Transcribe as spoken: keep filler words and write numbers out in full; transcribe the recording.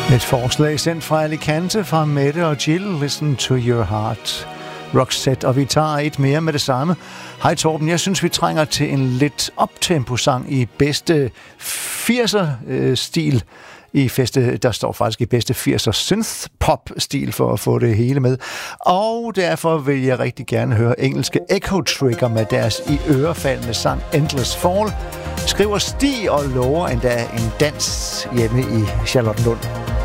Et forslag sendt fra Alicante fra Mette og Jill. Listen to your heart. Roxette, og vi tager et mere med det samme. Hej Torben, jeg synes vi trænger til en lidt uptempo-sang i bedste firser-stil. I feste, der står faktisk i bedste firser synth-pop-stil for at få det hele med. Og derfor vil jeg rigtig gerne høre engelske Echo Trigger med deres i ørefaldende sang Endless Fall. Skriver Stig og lover endda en dans hjemme i Charlottenlund.